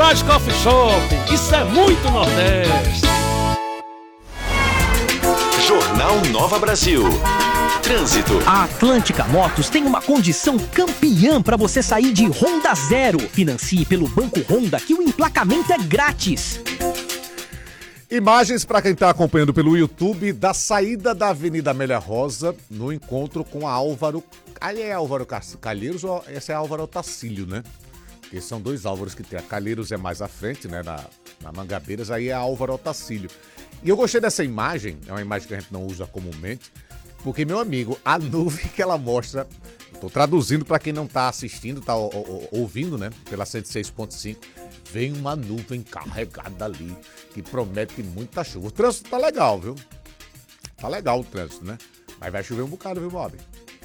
Moraes Coffee Shop, isso é muito Nordeste. Jornal Nova Brasil. Trânsito. A Atlântica Motos tem uma condição campeã para você sair de Honda Zero. Financie pelo Banco Honda que o emplacamento é grátis. Imagens para quem está acompanhando pelo YouTube da saída da Avenida Amélia Rosa no encontro com a Álvaro. Ali é Álvaro Calheiros ou essa é Álvaro Otacílio, né? Porque são dois Álvaros que tem. A Calheiros é mais à frente, né? Na Mangabeiras, aí é Álvaro Otacílio. E eu gostei dessa imagem, é uma imagem que a gente não usa comumente, porque, meu amigo, a nuvem que ela mostra, estou traduzindo para quem não está assistindo, está ouvindo, né? Pela 106.5, vem uma nuvem carregada ali, que promete muita chuva. O trânsito tá legal, viu? Tá legal o trânsito, né? Mas vai chover um bocado, viu, Bob?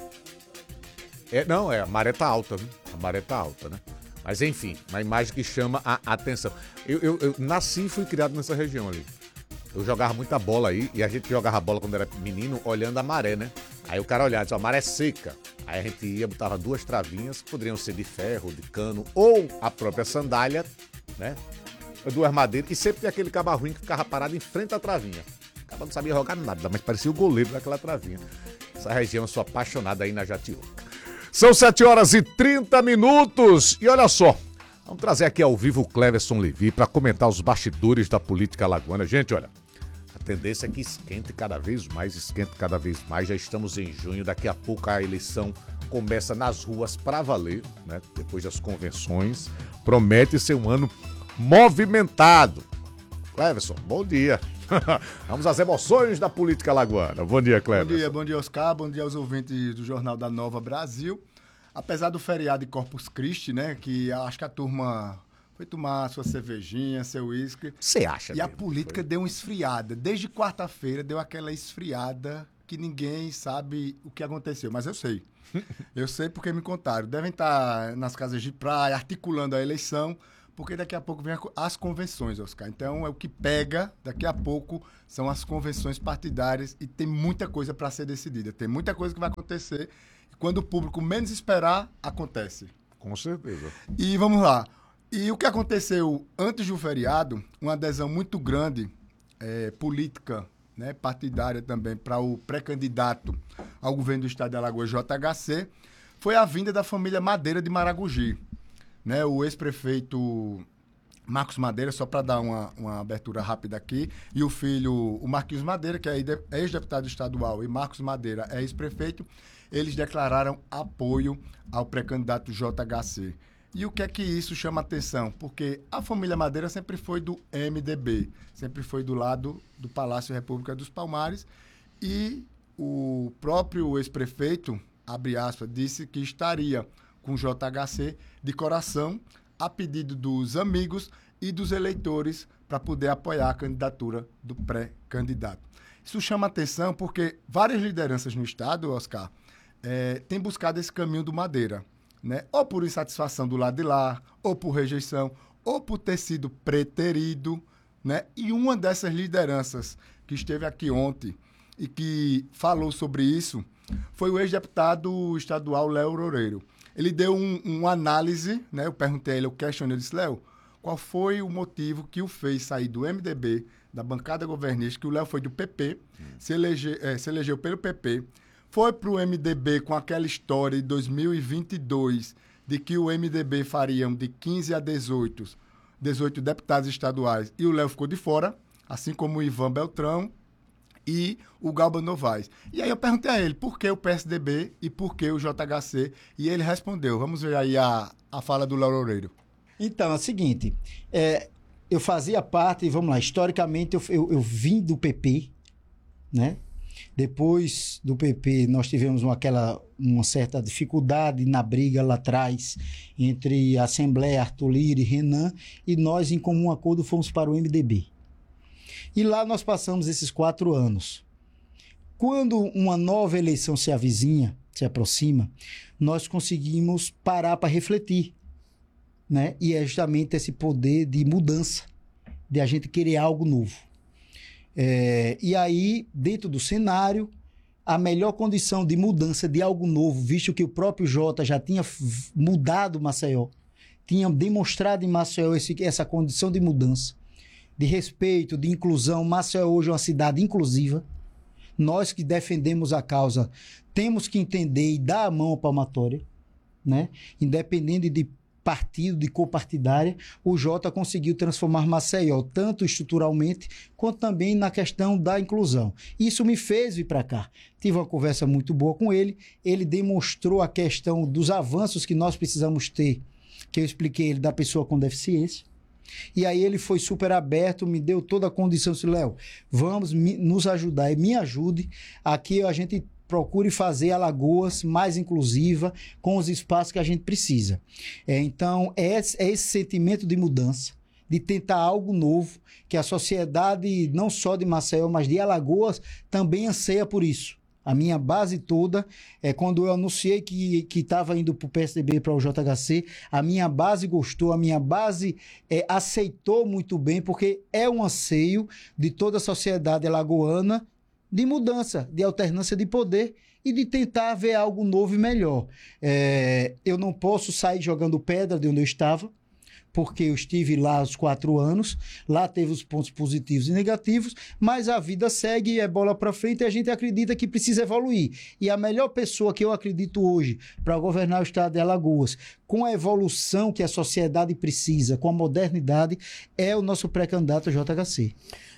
A maré tá alta, viu? A maré tá alta, né? Mas enfim, uma imagem que chama a atenção. Eu nasci e fui criado nessa região ali. Eu jogava muita bola aí, e a gente jogava bola quando era menino, olhando a maré, né? Aí o cara olhava e disse, a maré é seca. Aí a gente ia, botava duas travinhas, que poderiam ser de ferro, de cano, ou a própria sandália, né? Duas madeiras, e sempre tinha aquele caba ruim que ficava parado em frente à travinha. O caba não sabia jogar nada, mas parecia o goleiro daquela travinha. Essa região eu sou apaixonado aí na Jatioca. São 7h30. E olha só, vamos trazer aqui ao vivo o Cleverson Levi para comentar os bastidores da política alagoana. Gente, olha, a tendência é que esquente cada vez mais. Já estamos em junho, daqui a pouco a eleição começa nas ruas para valer, né? Depois das convenções. Promete ser um ano movimentado. Cleverson, bom dia. Vamos às emoções da política alagoana. Bom dia, Cleverson. Bom dia, Oscar. Bom dia aos ouvintes do Jornal da Nova Brasil. Apesar do feriado de Corpus Christi, né, que acho que a turma foi tomar sua cervejinha, seu uísque. Você acha? E a política deu uma esfriada. Desde quarta-feira deu aquela esfriada que ninguém sabe o que aconteceu. Mas eu sei. Eu sei porque me contaram. Devem estar nas casas de praia, articulando a eleição, porque daqui a pouco vem as convenções, Oscar. Então, é o que pega, daqui a pouco, são as convenções partidárias e tem muita coisa para ser decidida. Tem muita coisa que vai acontecer e quando o público menos esperar, acontece. Com certeza. E vamos lá. E o que aconteceu antes do feriado, uma adesão muito grande, política, né, partidária também, para o pré-candidato ao governo do estado de Alagoas, JHC, foi a vinda da família Madeira de Maragogi. Né, o ex-prefeito Marcos Madeira, só para dar uma abertura rápida aqui, e o filho, o Marquinhos Madeira, que é ex-deputado estadual, e Marcos Madeira é ex-prefeito, eles declararam apoio ao pré-candidato JHC. E o que é que isso chama atenção? Porque a família Madeira sempre foi do MDB, sempre foi do lado do Palácio República dos Palmares, e o próprio ex-prefeito, abre aspas, disse que estaria com o JHC de coração, a pedido dos amigos e dos eleitores para poder apoiar a candidatura do pré-candidato. Isso chama atenção porque várias lideranças no estado, Oscar, têm buscado esse caminho do Madeira, né? Ou por insatisfação do lado de lá, ou por rejeição, ou por ter sido preterido, né? E uma dessas lideranças que esteve aqui ontem e que falou sobre isso foi o ex-deputado estadual Léo Loureiro. Ele deu uma análise, né? Eu perguntei a ele, eu questionei, ele disse, Léo, qual foi o motivo que o fez sair do MDB, da bancada governista, que o Léo foi do PP, se elegeu pelo PP, foi para o MDB com aquela história de 2022, de que o MDB fariam de 15 a 18 deputados estaduais, e o Léo ficou de fora, assim como o Ivan Beltrão e o Galba Novaes. E aí eu perguntei a ele, por que o PSDB e por que o JHC? E ele respondeu. Vamos ver aí a fala do Léo Loureiro. Então, é o seguinte, eu fazia parte, vamos lá, historicamente eu vim do PP, né? Depois do PP nós tivemos uma certa dificuldade na briga lá atrás entre a Assembleia, Arthur Lira e Renan, e nós em comum acordo fomos para o MDB. E lá nós passamos esses 4 anos. Quando uma nova eleição se avizinha, se aproxima, nós conseguimos parar para refletir, né? E é justamente esse poder de mudança, de a gente querer algo novo. E aí, dentro do cenário, a melhor condição de mudança de algo novo, visto que o próprio Jota já tinha mudado Maceió, tinha demonstrado em Maceió essa condição de mudança, de respeito, de inclusão. Maceió hoje é uma cidade inclusiva. Nós que defendemos a causa temos que entender e dar a mão à palmatória, né? Independente de partido, de cor partidária, o Jota conseguiu transformar Maceió, tanto estruturalmente, quanto também na questão da inclusão. Isso me fez vir para cá. Tive uma conversa muito boa com ele, ele demonstrou a questão dos avanços que nós precisamos ter, que eu expliquei ele, da pessoa com deficiência. E aí ele foi super aberto, me deu toda a condição, disse, Léo, vamos nos ajudar e me ajude, aqui a gente procure fazer Alagoas mais inclusiva, com os espaços que a gente precisa. Então, é esse sentimento de mudança, de tentar algo novo, que a sociedade, não só de Maceió, mas de Alagoas, também anseia por isso. A minha base toda, quando eu anunciei que estava indo para o PSDB, para o JHC, a minha base gostou, a minha base aceitou muito bem, porque é um anseio de toda a sociedade alagoana de mudança, de alternância de poder e de tentar ver algo novo e melhor. Eu não posso sair jogando pedra de onde eu estava, porque eu estive lá aos 4 anos, lá teve os pontos positivos e negativos, mas a vida segue, é bola para frente e a gente acredita que precisa evoluir. E a melhor pessoa que eu acredito hoje para governar o estado de Alagoas, com a evolução que a sociedade precisa, com a modernidade, é o nosso pré-candidato JHC.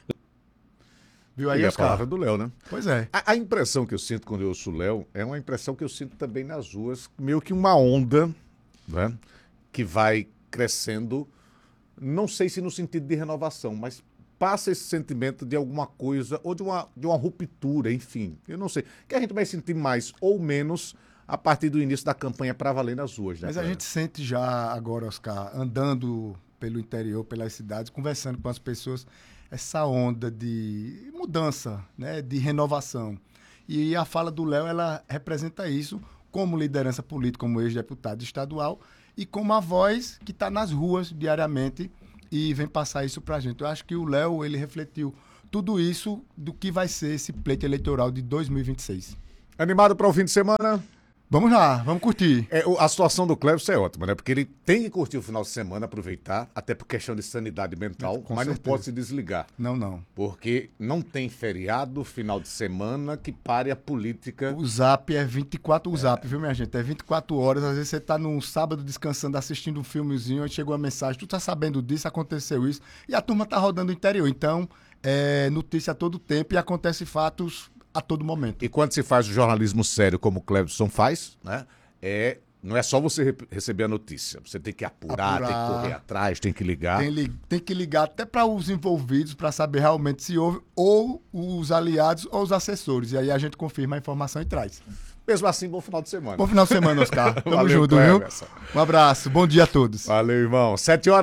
Viu aí a palavra do Léo, né? Pois é. A impressão que eu sinto quando eu ouço o Léo é uma impressão que eu sinto também nas ruas, meio que uma onda, né, que vai crescendo, não sei se no sentido de renovação, mas passa esse sentimento de alguma coisa, ou de uma ruptura, enfim, eu não sei, que a gente vai sentir mais ou menos a partir do início da campanha para valer nas ruas. Né, mas a gente sente já agora, Oscar, andando pelo interior, pelas cidades, conversando com as pessoas, essa onda de mudança, né, de renovação. E a fala do Léo, ela representa isso como liderança política, como ex-deputado estadual e como a voz que está nas ruas diariamente e vem passar isso para a gente. Eu acho que o Léo, ele refletiu tudo isso do que vai ser esse pleito eleitoral de 2026. Animado para o fim de semana? Vamos lá, vamos curtir. A situação do Cleverson é ótima, né? Porque ele tem que curtir o final de semana, aproveitar, até por questão de sanidade mental, Com mas certeza. não pode se desligar. Não. Porque não tem feriado, final de semana, que pare a política. O Zap é 24, o Zap, viu, minha gente? É 24 horas, às vezes você tá num sábado descansando, assistindo um filmezinho, aí chegou uma mensagem, tu tá sabendo disso, aconteceu isso, e a turma tá rodando o interior. Então, é notícia a todo tempo e acontece fatos a todo momento. E quando se faz o jornalismo sério, como o Cleverson faz, né? Não é só você receber a notícia. Você tem que apurar, tem que correr atrás, tem que ligar. Tem que ligar até para os envolvidos para saber realmente se houve, ou os aliados ou os assessores. E aí a gente confirma a informação e traz. Mesmo assim, bom final de semana. Bom final de semana, Oscar. Tamo Valeu, junto, viu? Cleverson. Um abraço. Bom dia a todos. Valeu, irmão.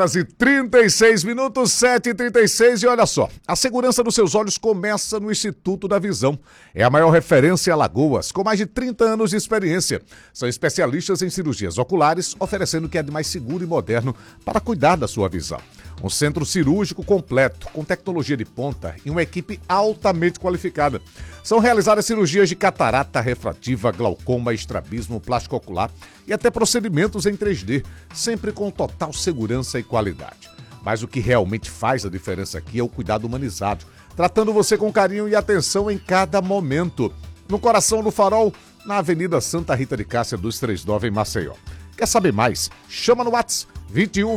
7h36, 7h36. E olha só, a segurança dos seus olhos começa no Instituto da Visão. É a maior referência em Alagoas, com mais de 30 anos de experiência. São especialistas em cirurgias oculares, oferecendo o que é de mais seguro e moderno para cuidar da sua visão. Um centro cirúrgico completo, com tecnologia de ponta e uma equipe altamente qualificada. São realizadas cirurgias de catarata refrativa, glaucoma, estrabismo, plástico ocular e até procedimentos em 3D, sempre com total segurança e qualidade. Mas o que realmente faz a diferença aqui é o cuidado humanizado, tratando você com carinho e atenção em cada momento. No coração do Farol, na Avenida Santa Rita de Cássia 239, em Maceió. Quer saber mais? Chama no WhatsApp 21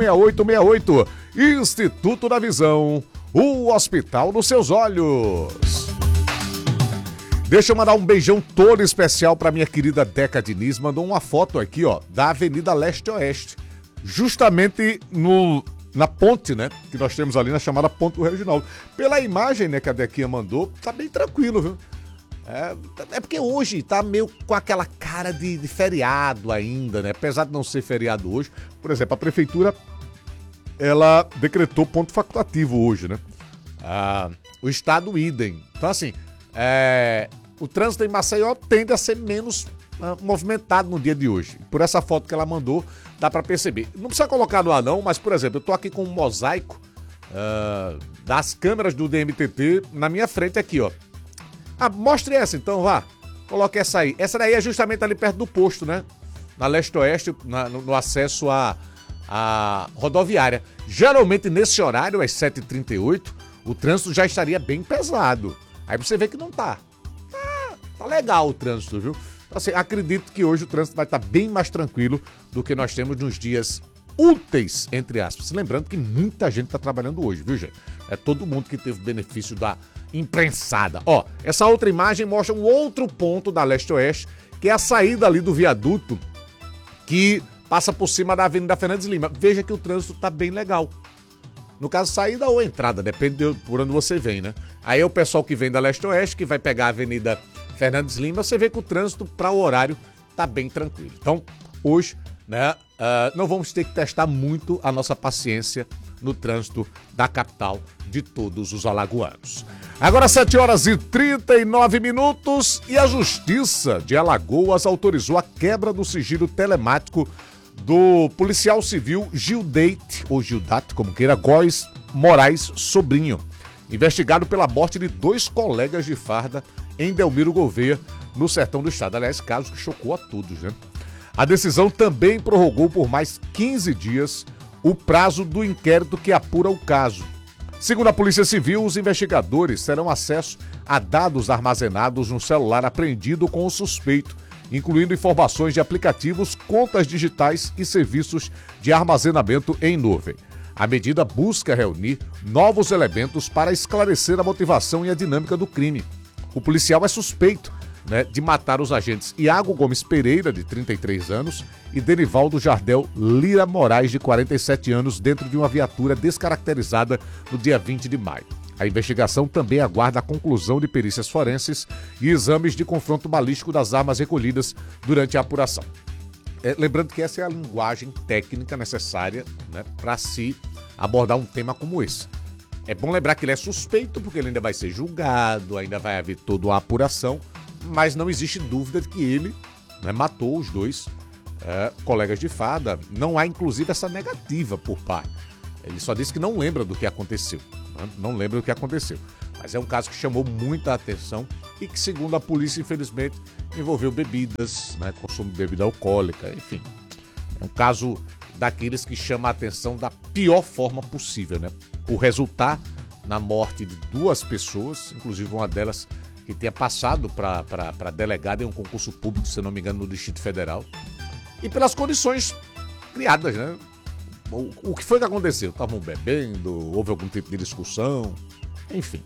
6868. Instituto da Visão, o hospital dos seus olhos. Deixa eu mandar um beijão todo especial para minha querida Deca Diniz. Mandou uma foto aqui, ó, da Avenida Leste-Oeste. Justamente na ponte, né, que nós temos ali na chamada Ponte do Reginaldo. Pela imagem, né, que a Dequinha mandou, tá bem tranquilo, viu? É porque hoje tá meio com aquela cara de feriado ainda, né? Apesar de não ser feriado hoje. Por exemplo, a prefeitura, ela decretou ponto facultativo hoje, né? O estado idem. Então, assim, o trânsito em Maceió tende a ser menos movimentado no dia de hoje. Por essa foto que ela mandou, dá pra perceber. Não precisa colocar no ar não, mas, por exemplo, eu tô aqui com um mosaico das câmeras do DMTT na minha frente aqui, ó. Mostre essa então, vá. Coloque essa aí. Essa daí é justamente ali perto do posto, né? Na Leste-Oeste, no acesso à a rodoviária. Geralmente nesse horário, às 7h38, o trânsito já estaria bem pesado. Aí você vê que não tá. Tá legal o trânsito, viu? Então, assim, acredito que hoje o trânsito vai estar bem mais tranquilo do que nós temos nos dias úteis, entre aspas. Lembrando que muita gente está trabalhando hoje, viu, gente? É todo mundo que teve benefício da imprensada. Ó, essa outra imagem mostra um outro ponto da Leste-Oeste, que é a saída ali do viaduto que passa por cima da Avenida Fernandes Lima. Veja que o trânsito tá bem legal. No caso, saída ou entrada, depende por onde você vem, né? Aí é o pessoal que vem da Leste-Oeste, que vai pegar a Avenida Fernandes Lima, você vê que o trânsito para o horário tá bem tranquilo. Então, hoje, né, não vamos ter que testar muito a nossa paciência no trânsito da capital de todos os alagoanos. Agora 7h39 e a Justiça de Alagoas autorizou a quebra do sigilo telemático do policial civil Gildate, ou Gildate, como queira, Góes Moraes Sobrinho, investigado pela morte de 2 colegas de farda em Delmiro Gouveia, no sertão do estado. Aliás, caso que chocou a todos, né? A decisão também prorrogou por mais 15 dias o prazo do inquérito que apura o caso. Segundo a Polícia Civil, os investigadores terão acesso a dados armazenados no celular apreendido com o suspeito, incluindo informações de aplicativos, contas digitais e serviços de armazenamento em nuvem. A medida busca reunir novos elementos para esclarecer a motivação e a dinâmica do crime. O policial é suspeito, né, de matar os agentes Iago Gomes Pereira, de 33 anos, e Denivaldo Jardel Lira Moraes, de 47 anos, dentro de uma viatura descaracterizada no dia 20 de maio. A investigação também aguarda a conclusão de perícias forenses e exames de confronto balístico das armas recolhidas durante a apuração. Lembrando que essa é a linguagem técnica necessária, né, para se abordar um tema como esse. É bom lembrar que ele é suspeito, porque ele ainda vai ser julgado, ainda vai haver toda uma apuração, mas não existe dúvida de que ele, né, matou os 2 colegas de farda. Não há, inclusive, essa negativa por pai. Ele só disse que não lembra do que aconteceu. Não lembra do que aconteceu. Mas é um caso que chamou muita atenção e que, segundo a polícia, infelizmente, envolveu bebidas, né, consumo de bebida alcoólica, enfim. É um caso daqueles que chama a atenção da pior forma possível, né? Por resultar na morte de 2 pessoas, inclusive uma delas que tinha passado para delegada em um concurso público, se não me engano, no Distrito Federal. E pelas condições criadas, né? O que foi que aconteceu? Estavam bebendo? Houve algum tipo de discussão? Enfim.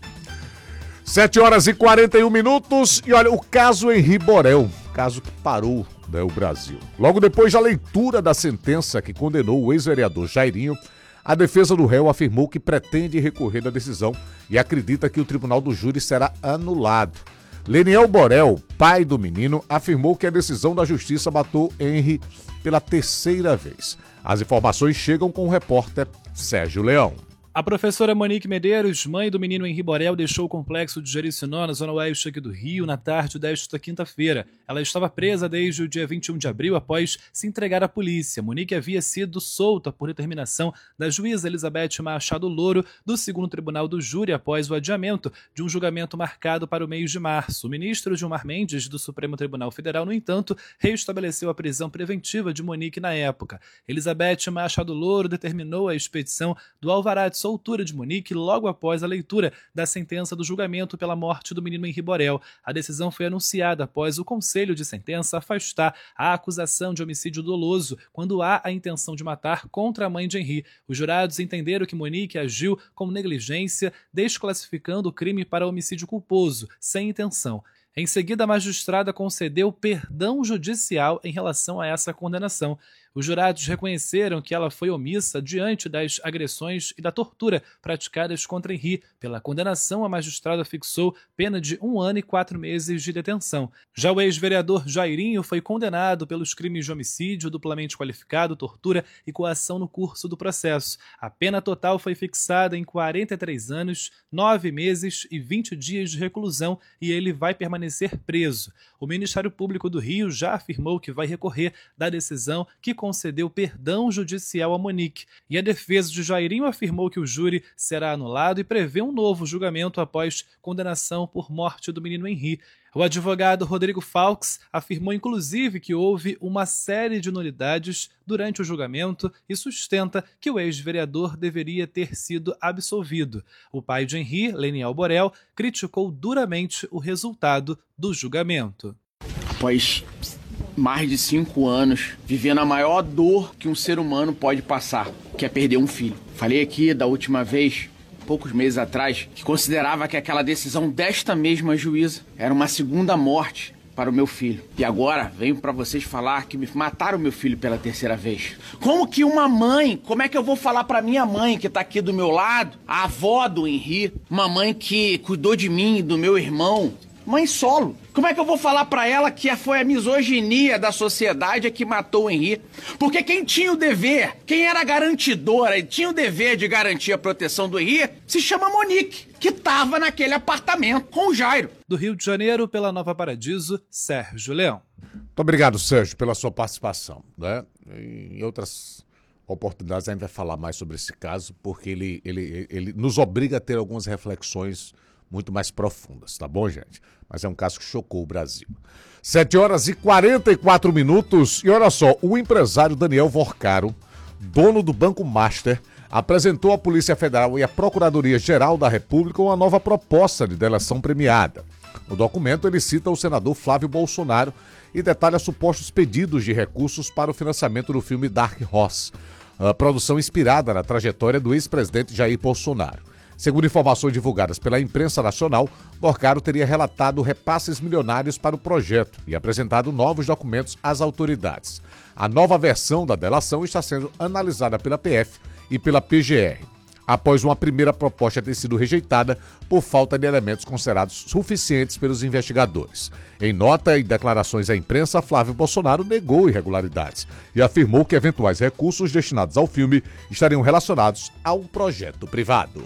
7h41 e olha, o caso Henri Borel, caso que parou, né, o Brasil. Logo depois da leitura da sentença que condenou o ex-vereador Jairinho, a defesa do réu afirmou que pretende recorrer da decisão e acredita que o tribunal do júri será anulado. Leniel Borel, pai do menino, afirmou que a decisão da justiça matou Henri pela 3ª vez. As informações chegam com o repórter Sérgio Leão. A professora Monique Medeiros, mãe do menino Henri Borel, deixou o complexo de Jericinó, na zona oeste aqui do Rio, na tarde desta quinta-feira. Ela estava presa desde o dia 21 de abril, após se entregar à polícia. Monique havia sido solta por determinação da juíza Elizabeth Machado Louro, do 2º Tribunal do Júri, após o adiamento de um julgamento marcado para o mês de março. O ministro Gilmar Mendes, do Supremo Tribunal Federal, no entanto, reestabeleceu a prisão preventiva de Monique na época. Elizabeth Machado Louro determinou a expedição do alvará de soltura de Monique logo após a leitura da sentença do julgamento pela morte do menino Henri Borel. A decisão foi anunciada após o Conselho de Sentença afastar a acusação de homicídio doloso quando há a intenção de matar contra a mãe de Henri. Os jurados entenderam que Monique agiu com negligência, desclassificando o crime para homicídio culposo, sem intenção. Em seguida, a magistrada concedeu perdão judicial em relação a essa condenação. Os jurados reconheceram que ela foi omissa diante das agressões e da tortura praticadas contra Henri. Pela condenação, a magistrada fixou pena de 1 ano e 4 meses de detenção. Já o ex-vereador Jairinho foi condenado pelos crimes de homicídio, duplamente qualificado, tortura e coação no curso do processo. A pena total foi fixada em 43 anos, 9 meses e 20 dias de reclusão e ele vai permanecer preso. O Ministério Público do Rio já afirmou que vai recorrer da decisão que concedeu perdão judicial a Monique, e a defesa de Jairinho afirmou que o júri será anulado e prevê um novo julgamento após condenação por morte do menino Henri. O advogado Rodrigo Faux afirmou inclusive que houve uma série de nulidades durante o julgamento e sustenta que o ex-vereador deveria ter sido absolvido. O pai de Henri, Leniel Borel, criticou duramente o resultado do julgamento. Após mais de 5 anos, vivendo a maior dor que um ser humano pode passar, que é perder um filho. Falei aqui da última vez, poucos meses atrás, que considerava que aquela decisão desta mesma juíza era uma segunda morte para o meu filho. E agora venho para vocês falar que me mataram meu filho pela 3ª vez. Como que uma mãe, como é que eu vou falar para minha mãe que tá aqui do meu lado, a avó do Henri, uma mãe que cuidou de mim e do meu irmão, mãe solo. Como é que eu vou falar pra ela que foi a misoginia da sociedade que matou o Henri? Porque quem tinha o dever, quem era garantidora e tinha o dever de garantir a proteção do Henri, se chama Monique, que tava naquele apartamento com o Jairo. Do Rio de Janeiro, pela Nova Paradiso, Sérgio Leão. Muito obrigado, Sérgio, pela sua participação, né? Em outras oportunidades a gente vai falar mais sobre esse caso, porque ele nos obriga a ter algumas reflexões muito mais profundas, tá bom, gente? Mas é um caso que chocou o Brasil. 7h44. E olha só, o empresário Daniel Vorcaro, dono do Banco Master, apresentou à Polícia Federal e à Procuradoria-Geral da República uma nova proposta de delação premiada. No documento, ele cita o senador Flávio Bolsonaro e detalha supostos pedidos de recursos para o financiamento do filme Dark Horse, a produção inspirada na trajetória do ex-presidente Jair Bolsonaro. Segundo informações divulgadas pela imprensa nacional, Vorcaro teria relatado repasses milionários para o projeto e apresentado novos documentos às autoridades. A nova versão da delação está sendo analisada pela PF e pela PGR, após uma primeira proposta ter sido rejeitada por falta de elementos considerados suficientes pelos investigadores. Em nota e declarações à imprensa, Flávio Bolsonaro negou irregularidades e afirmou que eventuais recursos destinados ao filme estariam relacionados a um projeto privado.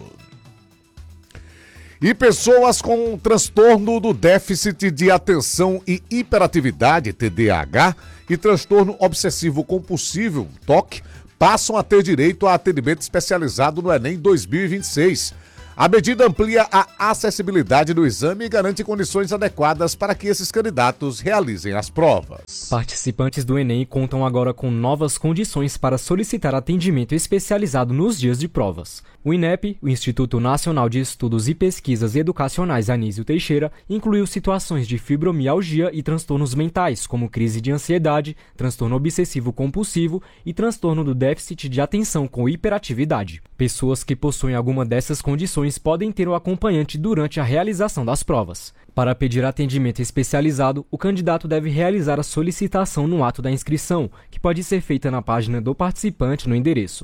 E pessoas com transtorno do déficit de atenção e hiperatividade, TDAH, e transtorno obsessivo compulsivo, TOC, passam a ter direito a atendimento especializado no Enem 2026. A medida amplia a acessibilidade do exame e garante condições adequadas para que esses candidatos realizem as provas. Participantes do Enem contam agora com novas condições para solicitar atendimento especializado nos dias de provas. O INEP, o Instituto Nacional de Estudos e Pesquisas Educacionais Anísio Teixeira, incluiu situações de fibromialgia e transtornos mentais, como crise de ansiedade, transtorno obsessivo-compulsivo e transtorno do déficit de atenção com hiperatividade. Pessoas que possuem alguma dessas condições podem ter o acompanhante durante a realização das provas. Para pedir atendimento especializado, o candidato deve realizar a solicitação no ato da inscrição, que pode ser feita na página do participante no endereço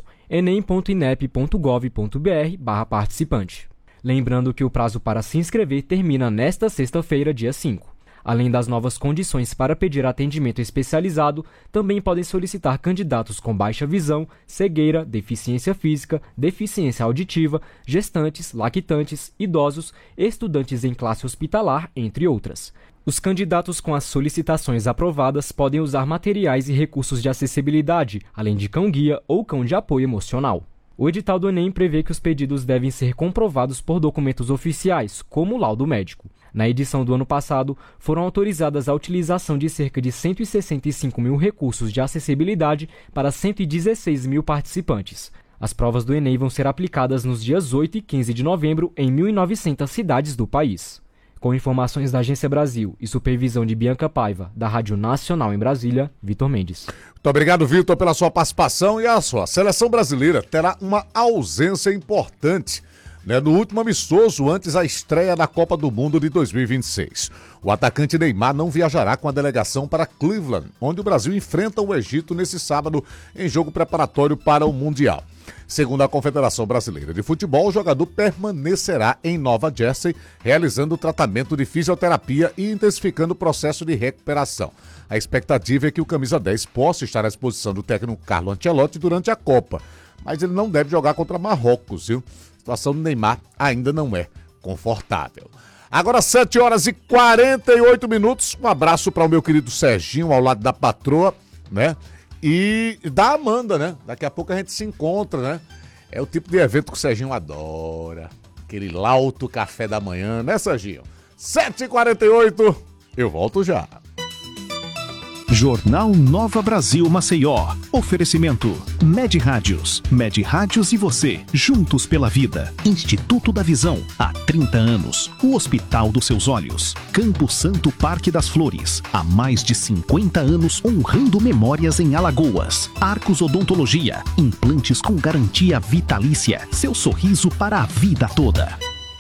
enem.inep.gov.br/participante. Lembrando que o prazo para se inscrever termina nesta sexta-feira, dia 5. Além das novas condições para pedir atendimento especializado, também podem solicitar candidatos com baixa visão, cegueira, deficiência física, deficiência auditiva, gestantes, lactantes, idosos, estudantes em classe hospitalar, entre outras. Os candidatos com as solicitações aprovadas podem usar materiais e recursos de acessibilidade, além de cão-guia ou cão de apoio emocional. O edital do Enem prevê que os pedidos devem ser comprovados por documentos oficiais, como o laudo médico. Na edição do ano passado, foram autorizadas a utilização de cerca de 165 mil recursos de acessibilidade para 116 mil participantes. As provas do Enem vão ser aplicadas nos dias 8 e 15 de novembro em 1.900 cidades do país. Com informações da Agência Brasil e supervisão de Bianca Paiva, da Rádio Nacional em Brasília, Vitor Mendes. Muito obrigado, Vitor, pela sua participação. E a sua seleção brasileira terá uma ausência importante no último amistoso antes da estreia da Copa do Mundo de 2026. O atacante Neymar não viajará com a delegação para Cleveland, onde o Brasil enfrenta o Egito nesse sábado em jogo preparatório para o Mundial. Segundo a Confederação Brasileira de Futebol, o jogador permanecerá em Nova Jersey, realizando tratamento de fisioterapia e intensificando o processo de recuperação. A expectativa é que o camisa 10 possa estar à disposição do técnico Carlo Ancelotti durante a Copa, mas ele não deve jogar contra Marrocos, viu? A situação do Neymar ainda não é confortável. Agora 7h48. Um abraço para o meu querido Serginho, ao lado da patroa, né? E da Amanda, né? Daqui a pouco a gente se encontra, né? É o tipo de evento que o Serginho adora. Aquele lauto café da manhã, né, Serginho? 7h48, eu volto já. Jornal Nova Brasil Maceió. Oferecimento Med Rádios. Med Rádios e você, juntos pela vida. Instituto da Visão, há 30 anos. O Hospital dos Seus Olhos. Campo Santo Parque das Flores, há mais de 50 anos honrando memórias em Alagoas. Arcos Odontologia, implantes com garantia vitalícia. Seu sorriso para a vida toda.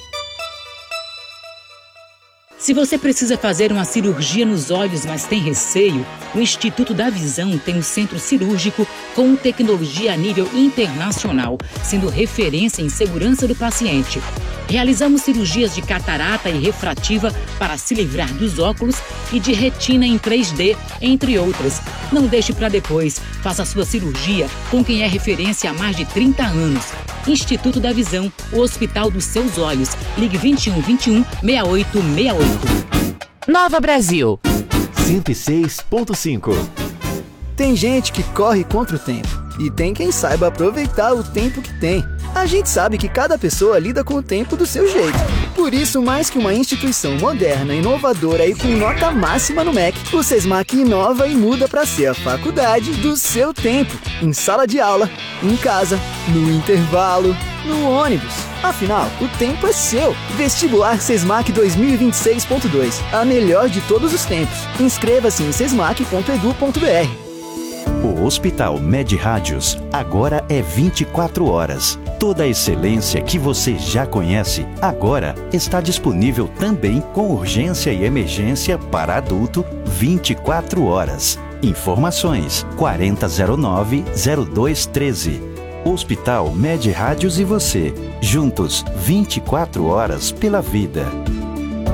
Se você precisa fazer uma cirurgia nos olhos, mas tem receio, o Instituto da Visão tem um centro cirúrgico com tecnologia a nível internacional, sendo referência em segurança do paciente. Realizamos cirurgias de catarata e refrativa para se livrar dos óculos e de retina em 3D, entre outras. Não deixe para depois. Faça sua cirurgia com quem é referência há mais de 30 anos. Instituto da Visão, o Hospital dos Seus Olhos. Ligue 21 6868. Nova Brasil 106.5. Tem gente que corre contra o tempo e tem quem saiba aproveitar o tempo que tem. A gente sabe que cada pessoa lida com o tempo do seu jeito. Por isso, mais que uma instituição moderna, inovadora e com nota máxima no MEC, o SESMAC inova e muda para ser a faculdade do seu tempo. Em sala de aula, em casa, no intervalo, no ônibus. Afinal, o tempo é seu. Vestibular SESMAC 2026.2. A melhor de todos os tempos. Inscreva-se em sesmac.edu.br. O Hospital Med Rádios agora é 24 horas. Toda a excelência que você já conhece agora está disponível também com urgência e emergência para adulto 24 horas. Informações 4009-0213. Hospital Med Rádios e você, juntos 24 horas pela vida.